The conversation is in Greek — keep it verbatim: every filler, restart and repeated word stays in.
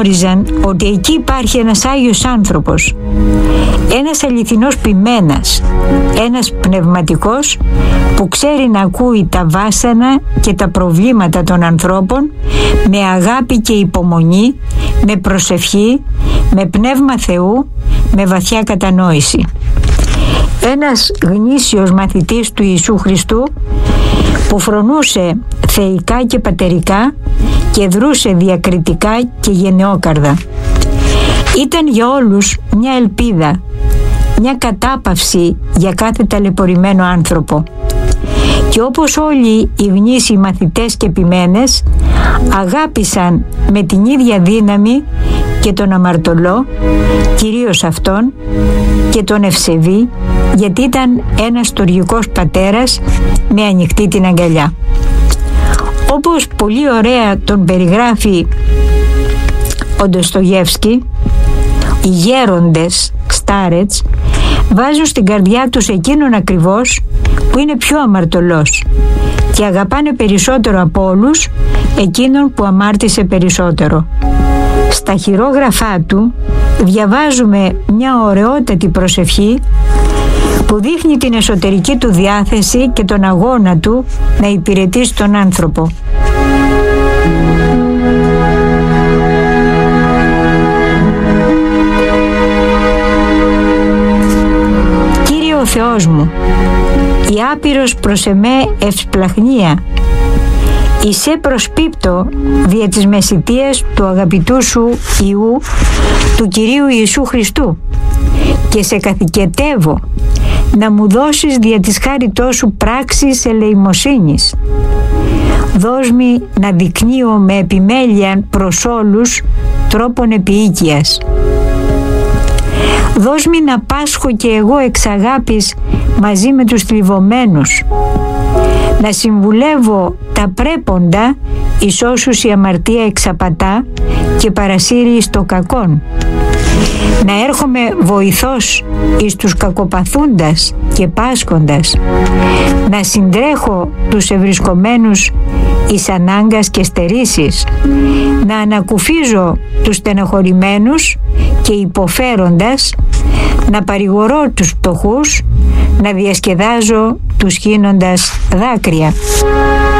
γνώριζαν ότι εκεί υπάρχει ένας Άγιος άνθρωπος, ένας αληθινός ποιμένας, ένας πνευματικός που ξέρει να ακούει τα βάσανα και τα προβλήματα των ανθρώπων με αγάπη και υπομονή, με προσευχή, με πνεύμα Θεού, με βαθιά κατανόηση. Ένας γνήσιος μαθητής του Ιησού Χριστού που φρονούσε θεϊκά και πατερικά και δρούσε διακριτικά και γενναιόκαρδα. Ήταν για όλους μια ελπίδα, μια κατάπαυση για κάθε ταλαιπωρημένο άνθρωπο. Και όπως όλοι οι γνήσιοι μαθητές και ποιμένες αγάπησαν με την ίδια δύναμη και τον αμαρτωλό, κυρίως αυτόν, και τον ευσεβή, γιατί ήταν ένας στοργικός πατέρας με ανοιχτή την αγκαλιά. Όπως πολύ ωραία τον περιγράφει ο Ντοστογεύσκι, οι γέροντες Στάρετς βάζουν στην καρδιά τους εκείνον ακριβώς που είναι πιο αμαρτωλός και αγαπάνε περισσότερο από όλους εκείνον που αμάρτησε περισσότερο. Στα χειρόγραφά του διαβάζουμε μια ωραιότατη προσευχή που δείχνει την εσωτερική του διάθεση και τον αγώνα του να υπηρετήσει τον άνθρωπο. Κύριε ο Θεός μου, η άπειρος προς εμέ ευσπλαχνία, εισέ προσπίπτω δια της μεσιτείας του αγαπητού σου Υιού, του Κυρίου Ιησού Χριστού, και σε καθηκετεύω να μου δώσεις δια της χάριτός σου πράξεις ελεημοσύνης. Δώσ' μη να δεικνύω με επιμέλεια προς όλους τρόπον επιοίκειας. Δώσ' μη να πάσχω και εγώ εξ αγάπης μαζί με τους θλιβωμένους, να συμβουλεύω τα πρέποντα εις όσους η αμαρτία εξαπατά και παρασύρει εις το κακόν, να έρχομαι βοηθός εις τους κακοπαθούντας και πάσχοντας, να συντρέχω τους ευρισκομένους εις ανάγκας και στερήσεις, να ανακουφίζω τους στενοχωρημένους και υποφέροντας, να παρηγορώ τους πτωχούς, να διασκεδάζω τους χύνοντας δάκρυα.